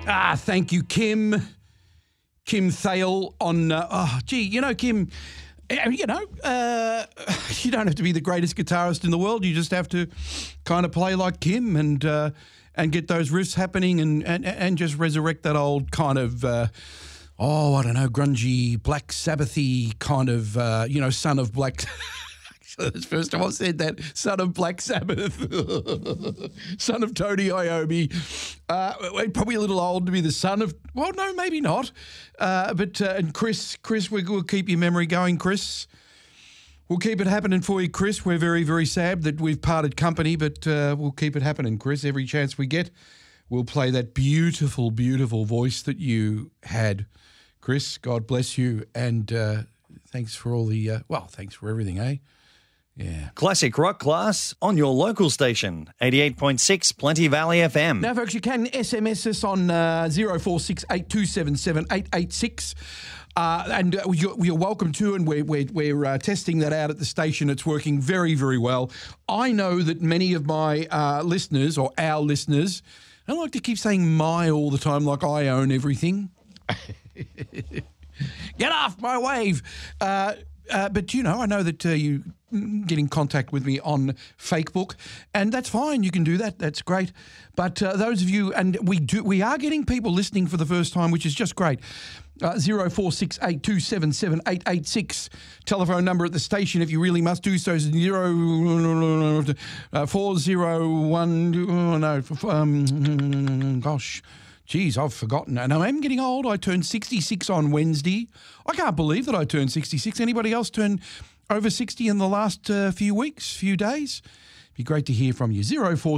Thank you, Kim. Kim Thale on, Kim, you don't have to be the greatest guitarist in the world. You just have to kind of play like Kim and get those riffs happening and just resurrect that old kind of, grungy, Black Sabbathy kind of, son of Black... That's the first time I've said that. Son of Black Sabbath. Son of Tony Iommi. Probably a little old to be the son of... Well, no, maybe not. And Chris, we'll keep your memory going, Chris. We'll keep it happening for you, Chris. We're very, very sad that we've parted company, but we'll keep it happening, Chris. Every chance we get, we'll play that beautiful, beautiful voice that you had. Chris, God bless you. And thanks for all the... thanks for everything, eh? Yeah. Classic rock class on your local station, 88.6 Plenty Valley FM. Now, folks, you can SMS us on 0468277886. And you're welcome to, and we're testing that out at the station. It's working very, very well. I know that many of my listeners, or our listeners, I like to keep saying my all the time like I own everything. Get off my wave. But, I know that you get in contact with me on Facebook, and that's fine. You can do that. That's great. But those of you, and we are getting people listening for the first time, which is just great. 0468277886 telephone number at the station if you really must do so. 401. Gosh. Geez, I've forgotten. And I am getting old. I turned 66 on Wednesday. I can't believe that I turned 66. Anybody else turn over 60 in the last few days? It'd be great to hear from you.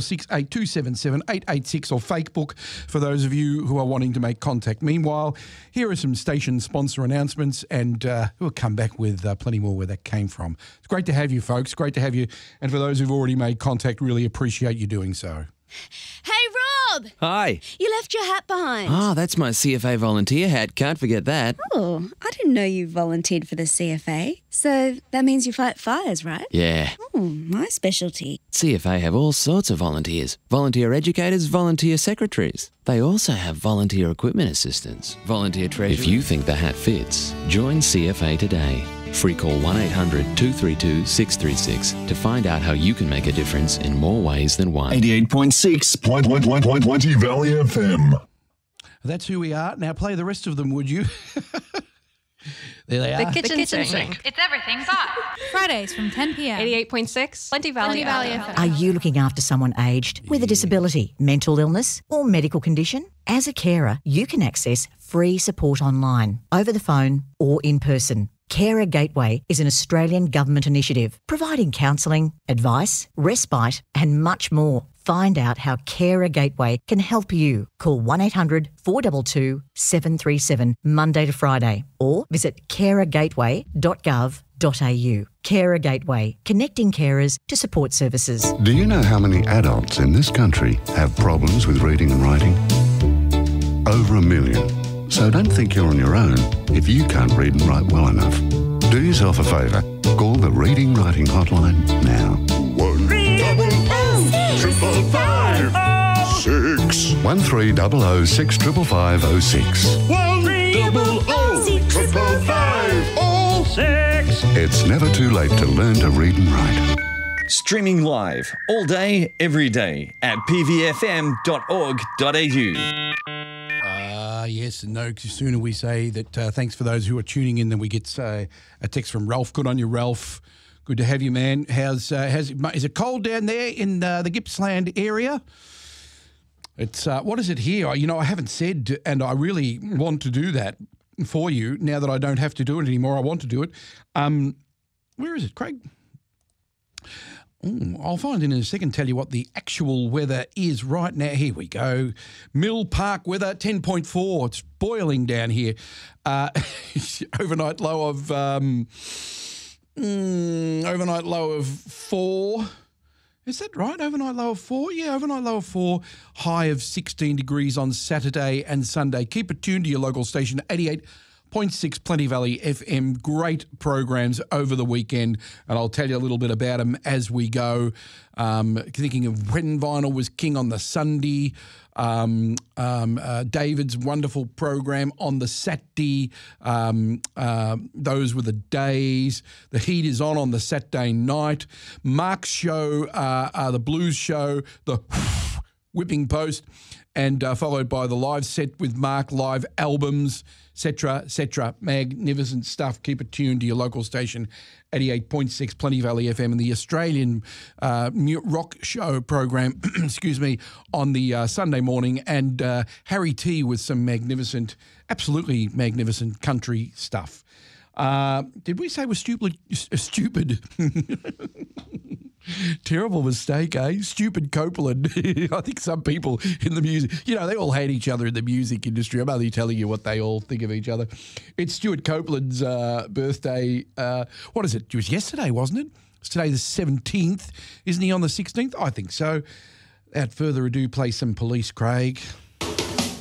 0468277886 or Facebook for those of you who are wanting to make contact. Meanwhile, here are some station sponsor announcements, and we'll come back with plenty more where that came from. It's great to have you, folks. Great to have you. And for those who've already made contact, really appreciate you doing so. Hey, Rob! Hi. You left your hat behind. Ah, that's my CFA volunteer hat. Can't forget that. Oh, I didn't know you volunteered for the CFA. So that means you fight fires, right? Yeah. Oh, my specialty. CFA have all sorts of volunteers. Volunteer educators, volunteer secretaries. They also have volunteer equipment assistants, volunteer treasurers. If you think the hat fits, join CFA today. Free call 1-800-232-636 to find out how you can make a difference in more ways than one. 88.6 Plenty Valley FM. That's who we are. Now play the rest of them, would you? There they are. The kitchen sink. It's everything but. Fridays from 10 p.m. 88.6 Plenty Valley FM. Are you looking after someone aged with a disability, mental illness or medical condition? As a carer, you can access free support online, over the phone or in person. Carer Gateway is an Australian government initiative providing counselling, advice, respite and much more. Find out how Carer Gateway can help you. Call 1-800-422-737 Monday to Friday or visit carergateway.gov.au. Carer Gateway, connecting carers to support services. Do you know how many adults in this country have problems with reading and writing? Over 1 million. So don't think you're on your own if you can't read and write well enough. Do yourself a favour. Call the Reading Writing Hotline now. 1-800-555-6. 1300-65506. 1-800-555-6. It's never too late to learn to read and write. Streaming live all day, every day at pvfm.org.au. Yes, and no sooner we say that thanks for those who are tuning in than we get a text from Ralph. Good on you, Ralph. Good to have you, man. Is it cold down there in the Gippsland area? It's what is it here? I haven't said, and I really want to do that for you now that I don't have to do it anymore. I want to do it. Where is it, Craig? I'll find in a second, tell you what the actual weather is right now. Here we go. Mill Park weather, 10.4. It's boiling down here. Overnight low of 4. Is that right? Overnight low of 4? Yeah, overnight low of 4. High of 16 degrees on Saturday and Sunday. Keep it tuned to your local station, 88.6 88.6 Plenty Valley FM. Great programs over the weekend, and I'll tell you a little bit about them as we go. Thinking of When Vinyl Was King on the Sunday, David's wonderful program on the Saturday. Those were the days. The Heat is on the Saturday night. Mark's show, the Blues show, the Whipping Post, and followed by the live set with Mark, live albums, etc. Magnificent stuff. Keep it tuned to your local station, 88.6 Plenty Valley FM, and the Australian rock show program, excuse me, on the Sunday morning, and Harry T with some absolutely magnificent country stuff. Did we say we're stupid? Terrible mistake, eh? Stupid Copeland. I think some people in the music, they all hate each other in the music industry. I'm only telling you what they all think of each other. It's Stuart Copeland's birthday. What is it? It was yesterday, wasn't it? It's today the 17th. Isn't he on the 16th? I think so. Without further ado, play some Police, Craig.